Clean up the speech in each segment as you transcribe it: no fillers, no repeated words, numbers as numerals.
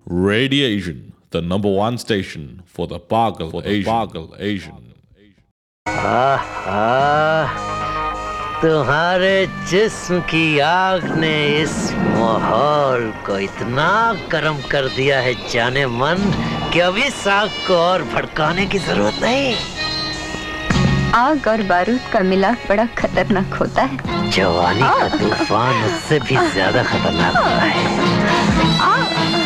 Radiation, the number one station for the Pagal Asian. तुम्हारे जिस्म की आग ने इस माहौल को इतना गर्म कर दिया है जाने मन कि अब इस आग को और भड़काने की जरूरत नहीं। आग और बारूद का मिलाप बड़ा खतरनाक होता है। जवानी का तूफान उससे भी ज्यादा खतरनाक होता है।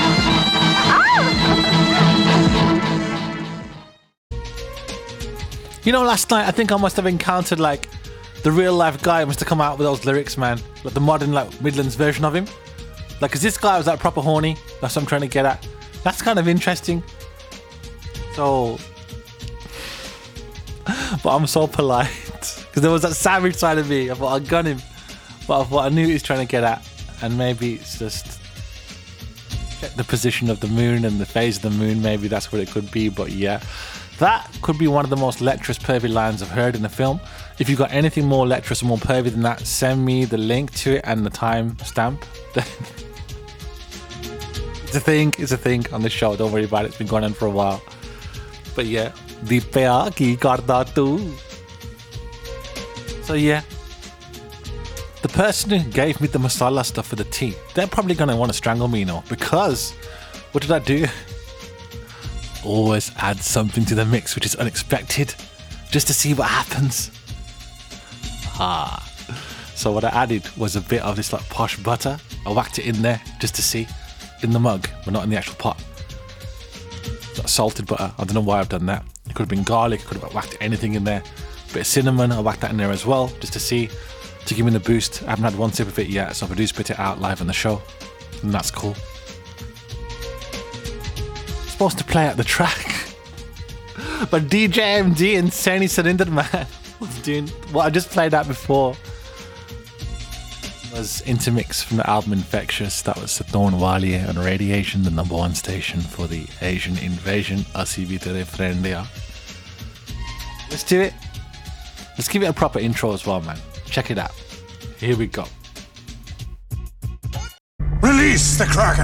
You know, last night I think I must have encountered like the real life guy must have come out with those lyrics, man. Like the modern like Midlands version of him. Like, cause this guy was like proper horny. That's what I'm trying to get at. That's kind of interesting. So, but I'm so polite because there was that savage side of me. I thought I'd gun him, but I thought I knew what he was trying to get at, and maybe it's just check the position of the moon and the phase of the moon. Maybe that's what it could be. But yeah. That could be one of the most lecherous pervy lines I've heard in the film. If you've got anything more lecherous or more pervy than that, send me the link to it and the time stamp. It's a thing on the show, don't worry about it, it's been going on for a while. But yeah, Deepya ki karda tu. So yeah, the person who gave me the masala stuff for the tea, they're probably going to want to strangle me, you know, because what did I do? Always add something to the mix which is unexpected, just to see what happens. So what I added was a bit of this like posh butter. I whacked it in there just to see, in the mug, but not in the actual pot. That salted butter, I don't know why I've done that. It could have been garlic, I could have whacked anything in there. A bit of cinnamon, I whacked that in there as well, just to see, to give me the boost. I haven't had one sip of it yet, so if I do spit it out live on the show, then that's cool. Supposed to play out the track, but DJ MD and Sani Surinder Man was doing what I just played out before. Was Intermix from the album Infectious. That was Saton Waliye on Radiation, the number one station for the Asian invasion. Asibi tere friend ya. Let's do it. Let's give it a proper intro as well, man. Check it out. Here we go. Release the Kraken!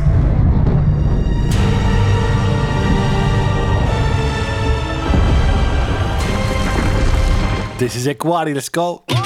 This is Ekwari, let's go.